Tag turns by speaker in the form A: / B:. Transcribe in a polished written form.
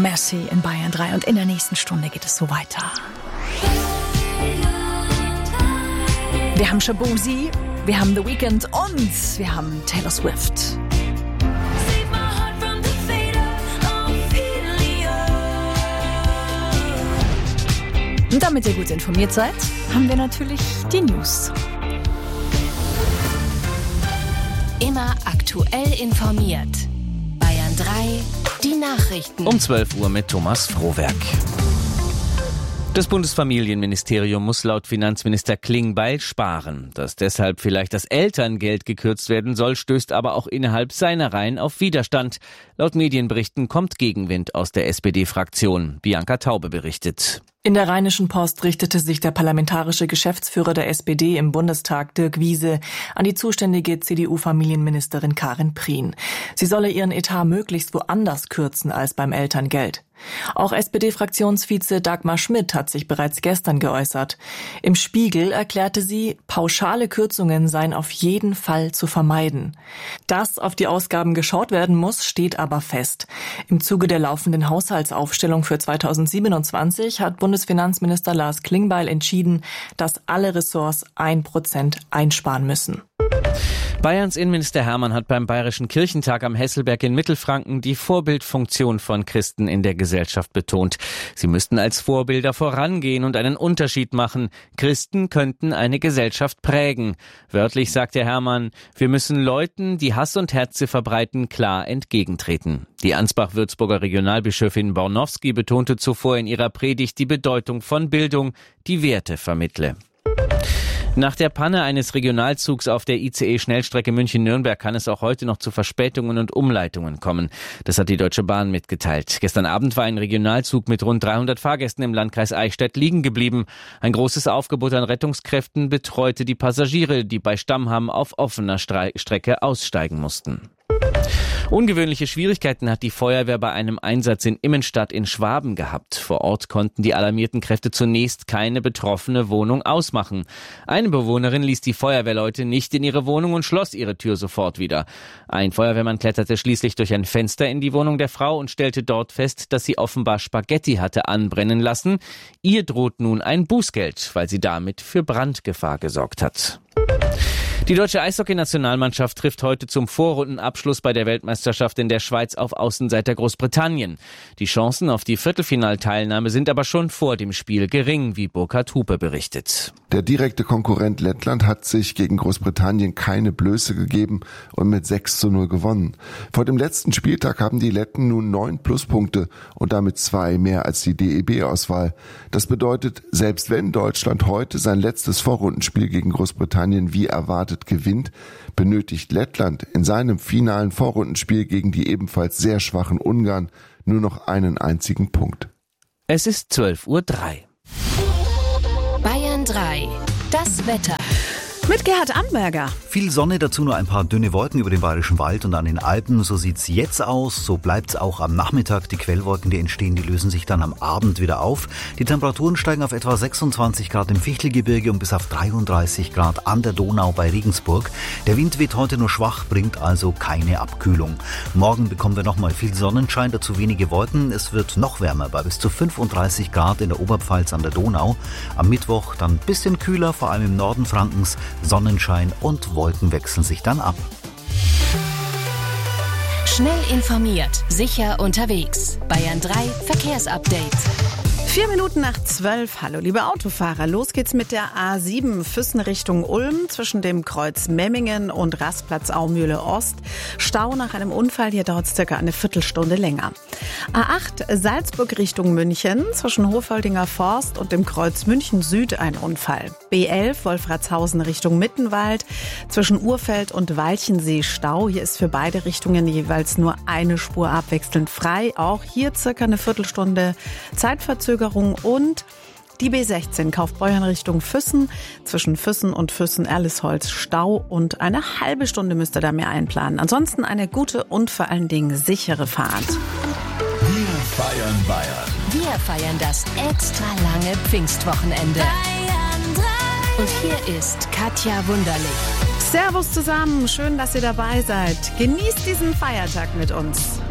A: Messi in Bayern 3 und in der nächsten Stunde geht es so weiter. Wir haben Shabuzi, wir haben The Weeknd und wir haben Taylor Swift. Und damit ihr gut informiert seid, haben wir natürlich die News.
B: Immer aktuell informiert. Bayern 3, die Nachrichten.
C: Um 12 Uhr mit Thomas Frohwerk. Das Bundesfamilienministerium muss laut Finanzminister Klingbeil sparen. Dass deshalb vielleicht das Elterngeld gekürzt werden soll, stößt aber auch innerhalb seiner Reihen auf Widerstand. Laut Medienberichten kommt Gegenwind aus der SPD-Fraktion. Bianca Taube berichtet.
D: In der Rheinischen Post richtete sich der parlamentarische Geschäftsführer der SPD im Bundestag, Dirk Wiese, an die zuständige CDU-Familienministerin Karin Prien. Sie solle ihren Etat möglichst woanders kürzen als beim Elterngeld. Auch SPD-Fraktionsvize Dagmar Schmidt hat sich bereits gestern geäußert. Im Spiegel erklärte sie, pauschale Kürzungen seien auf jeden Fall zu vermeiden. Dass auf die Ausgaben geschaut werden muss, steht aber fest. Im Zuge der laufenden Haushaltsaufstellung für 2027 hat Bundesfinanzminister Lars Klingbeil entschieden, dass alle Ressorts 1% einsparen müssen.
C: Bayerns Innenminister Hermann hat beim Bayerischen Kirchentag am Hesselberg in Mittelfranken die Vorbildfunktion von Christen in der Gesellschaft betont. Sie müssten als Vorbilder vorangehen und einen Unterschied machen. Christen könnten eine Gesellschaft prägen. Wörtlich sagte Hermann, wir müssen Leuten, die Hass und Hetze verbreiten, klar entgegentreten. Die Ansbach-Würzburger Regionalbischöfin Bornowski betonte zuvor in ihrer Predigt die Bedeutung von Bildung, die Werte vermittle. Nach der Panne eines Regionalzugs auf der ICE-Schnellstrecke München-Nürnberg kann es auch heute noch zu Verspätungen und Umleitungen kommen. Das hat die Deutsche Bahn mitgeteilt. Gestern Abend war ein Regionalzug mit rund 300 Fahrgästen im Landkreis Eichstätt liegen geblieben. Ein großes Aufgebot an Rettungskräften betreute die Passagiere, die bei Stammham auf offener Strecke aussteigen mussten. Ungewöhnliche Schwierigkeiten hat die Feuerwehr bei einem Einsatz in Immenstadt in Schwaben gehabt. Vor Ort konnten die alarmierten Kräfte zunächst keine betroffene Wohnung ausmachen. Eine Bewohnerin ließ die Feuerwehrleute nicht in ihre Wohnung und schloss ihre Tür sofort wieder. Ein Feuerwehrmann kletterte schließlich durch ein Fenster in die Wohnung der Frau und stellte dort fest, dass sie offenbar Spaghetti hatte anbrennen lassen. Ihr droht nun ein Bußgeld, weil sie damit für Brandgefahr gesorgt hat. Die deutsche Eishockey-Nationalmannschaft trifft heute zum Vorrundenabschluss bei der Weltmeisterschaft in der Schweiz auf Außenseiter Großbritannien. Die Chancen auf die Viertelfinalteilnahme sind aber schon vor dem Spiel gering, wie Burkhard Hupe berichtet.
E: Der direkte Konkurrent Lettland hat sich gegen Großbritannien keine Blöße gegeben und mit 6:0 gewonnen. Vor dem letzten Spieltag haben die Letten nun 9 Pluspunkte und damit 2 mehr als die DEB-Auswahl. Das bedeutet, selbst wenn Deutschland heute sein letztes Vorrundenspiel gegen Großbritannien wie erwartet gewinnt, benötigt Lettland in seinem finalen Vorrundenspiel gegen die ebenfalls sehr schwachen Ungarn nur noch einen einzigen Punkt.
C: Es ist 12:03 Uhr.
B: Bayern 3, das Wetter.
A: Mit Gerhard Amberger.
F: Viel Sonne, dazu nur ein paar dünne Wolken über dem Bayerischen Wald und an den Alpen. So sieht's jetzt aus, so bleibt's auch am Nachmittag. Die Quellwolken, die entstehen, die lösen sich dann am Abend wieder auf. Die Temperaturen steigen auf etwa 26 Grad im Fichtelgebirge und bis auf 33 Grad an der Donau bei Regensburg. Der Wind weht heute nur schwach, bringt also keine Abkühlung. Morgen bekommen wir nochmal viel Sonnenschein, dazu wenige Wolken. Es wird noch wärmer bei bis zu 35 Grad in der Oberpfalz an der Donau. Am Mittwoch dann ein bisschen kühler, vor allem im Norden Frankens. Sonnenschein und Wolken wechseln sich dann ab.
B: Schnell informiert, sicher unterwegs. Bayern 3 Verkehrsupdate.
A: 4 Minuten nach 12. Hallo, liebe Autofahrer. Los geht's mit der A7 Füssen Richtung Ulm zwischen dem Kreuz Memmingen und Rastplatz Aumühle Ost. Stau nach einem Unfall. Hier dauert es circa eine Viertelstunde länger. A8 Salzburg Richtung München zwischen Hofoldinger Forst und dem Kreuz München Süd ein Unfall. B11 Wolfratshausen Richtung Mittenwald zwischen Urfeld und Walchensee Stau. Hier ist für beide Richtungen jeweils nur eine Spur abwechselnd frei. Auch hier circa eine Viertelstunde Zeitverzögerung. Und die B16 Kaufbeuern Richtung Füssen. Zwischen Füssen und Füssen-Erlisholz Stau und eine halbe Stunde müsst ihr da mehr einplanen. Ansonsten eine gute und vor allen Dingen sichere Fahrt.
G: Wir feiern Bayern.
B: Wir feiern das extra lange Pfingstwochenende. Bayern 3. Und hier ist Katja Wunderlich.
A: Servus zusammen, schön, dass ihr dabei seid. Genießt diesen Feiertag mit uns.